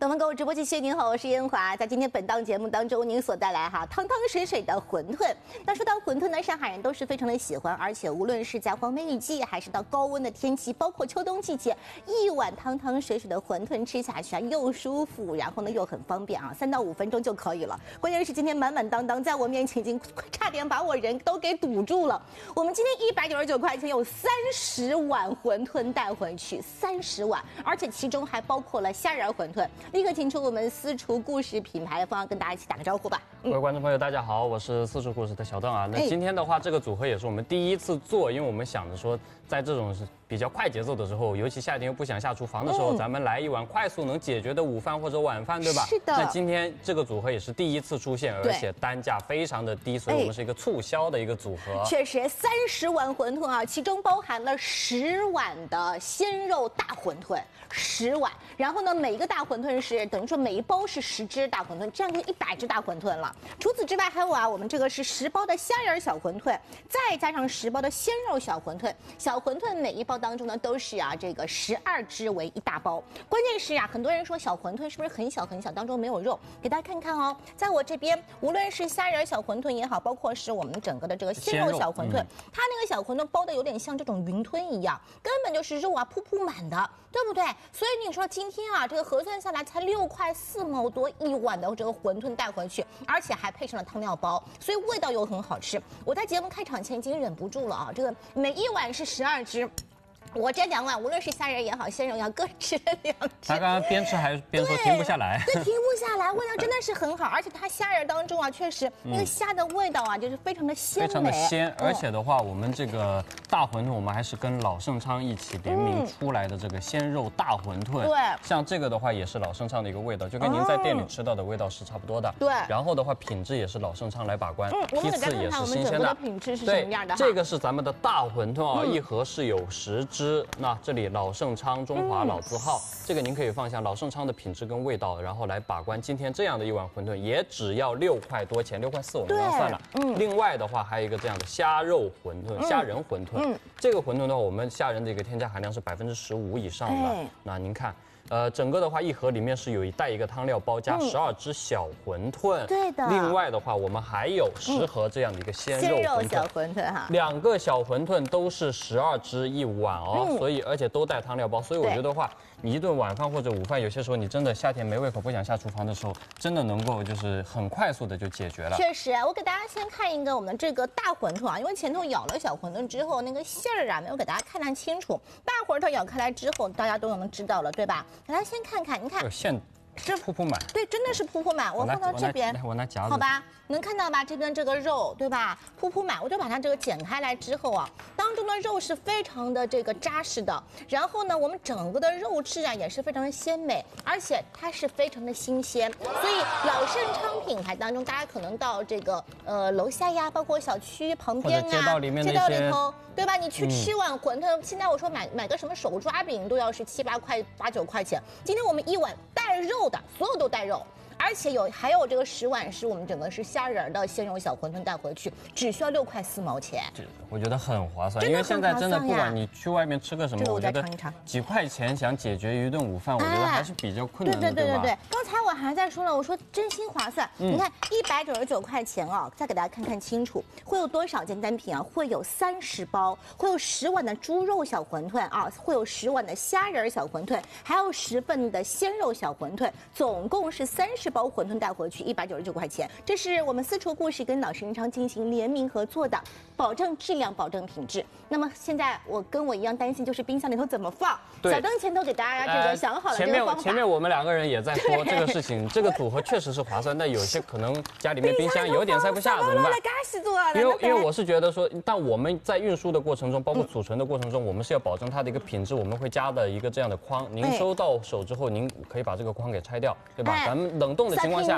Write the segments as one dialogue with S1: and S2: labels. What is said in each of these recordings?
S1: 东方购物直播继续，您好，我是燕华。在今天本档节目当中，您所带来汤汤水水的馄饨。那说到馄饨呢，上海人都是非常的喜欢，而且无论是在黄梅雨季，还是到高温的天气，包括秋冬季节，一碗汤汤水水的馄饨吃下去又舒服，然后呢又很方便3到5分钟就可以了。关键是今天满满当当，在我面前已经差点把我人都给堵住了。我们今天199块钱有30碗馄饨带回去，30碗，而且其中还包括了虾仁馄饨。立刻请出我们私厨故事品牌的方，跟大家一起打个招呼吧。
S2: 各位观众朋友，大家好，我是私厨故事的小邓啊。那今天的话，这个组合也是我们第一次做，因为我们想着说，在这种比较快节奏的时候，尤其夏天又不想下厨房的时候，咱们来一碗快速能解决的午饭或者晚饭，对吧？
S1: 是的。
S2: 那今天这个组合也是第一次出现，而且单价非常的低，所以我们是一个促销的一个组合。
S1: 确实，30碗馄饨啊，其中包含了10碗的鲜肉大馄饨，10碗。然后呢，每一个大馄饨是等于说每一包是10只大馄饨，这样就100只大馄饨了。除此之外，还有我们这个是10包的虾仁小馄饨，再加上10包的鲜肉小馄饨。小馄饨每一包当中呢都是这个12只为1大包。关键是很多人说小馄饨是不是很小很小，当中没有肉？给大家看看哦，在我这边，无论是虾仁小馄饨也好，包括是我们整个的这个鲜肉小馄饨，它那个小馄饨包的有点像这种云吞一样，根本就是肉铺铺满的，对不对？所以你说今天这个核算下来才6块4毛多1碗的这个馄饨带回去，而且还配上了汤料包，所以味道又很好吃。我在节目开场前已经忍不住了这个每一碗是12只。我这2碗，无论是虾仁也好，鲜肉也好，各吃了2只。
S2: 他刚刚边吃还边说停不下来，
S1: 对，停不下来，味道真的是很好，而且它虾仁当中确实那个虾的味道就是非常的鲜美，
S2: 非常的鲜。而且的话，我们这个大馄饨，我们还是跟老盛昌一起联名出来的这个鲜肉大馄饨。
S1: 对，
S2: 像这个的话也是老盛昌的一个味道，就跟您在店里吃到的味道是差不多的。
S1: 对，
S2: 然后的话品质也是老盛昌来把关，批次也是新鲜的。
S1: 品质是什么样的？
S2: 这个是咱们的大馄饨一盒是有10只。那这里老盛昌、中华老字号，这个您可以放下老盛昌的品质跟味道，然后来把关。今天这样的一碗馄饨也只要6块多钱，6块4我们刚刚算了。另外的话还有一个这样的虾肉馄饨、虾仁馄饨。这个馄饨的话，我们虾仁的一个添加含量是15%以上的。那您看。整个的话，一盒里面是带一个汤料包，加12只小馄饨。
S1: 对的。
S2: 另外的话，我们还有10盒这样的一个鲜肉
S1: 小馄饨哈。
S2: 2个小馄饨都是12只1碗哦，所以而且都带汤料包，所以我觉得话，你一顿晚饭或者午饭，有些时候你真的夏天没胃口不想下厨房的时候，真的能够就是很快速的就解决了。
S1: 确实，我给大家先看一个我们这个大馄饨因为前头咬了小馄饨之后，那个馅儿没有给大家看清楚。大馄饨咬开来之后，大家都能知道了，对吧？大家先看看，你看
S2: 馅是铺铺满，
S1: 对，真的是铺铺满。我放到这边，
S2: 我拿夹子，
S1: 好吧，能看到吧？这边这个肉，对吧？铺铺满，我就把它这个剪开来之后当中的肉是非常的这个扎实的。然后呢，我们整个的肉质也是非常的鲜美，而且它是非常的新鲜。所以老盛昌品牌当中，大家可能到这个楼下包括小区旁边
S2: 街道里面
S1: 街道里头，对吧？你去吃碗馄饨，现在我说买个什么手抓饼都要是7、8块、8、9块钱。今天我们一碗带肉的，所有都带肉。而且还有这个10碗是我们整个是虾仁的鲜肉小馄饨带回去，只需要6块4毛钱。
S2: 我觉得很划算，因为现在真的不管你去外面吃个什么，我觉得几块钱想解决一顿午饭，我觉得还是比较困难的，对吧？
S1: 对。刚才我还在说了，我说真心划算。你看199块钱再给大家看清楚，会有多少件单品会有30包，会有10碗的猪肉小馄饨会有10碗的虾仁小馄饨，还有10份的鲜肉小馄饨，总共是30包馄饨带回去199块钱。这是我们私厨故事跟老盛昌进行联名合作的，保证质量，保证品质。那么现在跟我一样担心，就是冰箱里头怎么放。小邓前头给大家这个想好了这个方法。
S2: 前面我们2个人也在说这个事情，这个组合确实是划算，但有些可能家里面冰箱有点塞不下，怎么办？因为我是觉得说，但我们在运输的过程中，包括储存的过程中，我们是要保证它的一个品质，我们会加的一个这样的框。您收到手之后，您可以把这个框给拆掉，对吧？咱们冷冻的情况下，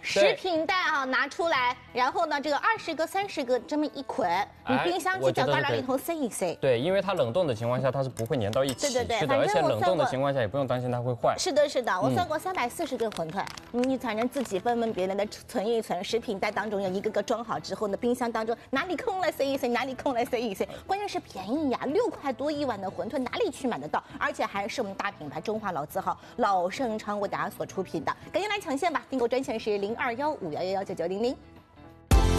S1: 食品袋啊拿出来，然后呢，这个20个、30个这么一捆，你冰箱犄角旮旯里头塞一塞。
S2: 对，因为它冷冻的情况下，它是不会粘到一起。
S1: 对，
S2: 是的，而且冷冻的情况下也不用担心它会坏。
S1: 是的，我算过340个馄饨，你反正自己分别的存一存，食品袋当中要一个个装好之后呢，冰箱当中哪里空了塞一塞，哪里空了塞一塞。关键是便宜呀，6块多一碗的馄饨哪里去买得到？而且还是我们大品牌中华老字号老盛昌为大家所出品的，赶紧来抢现吧！订购专线是0215111990。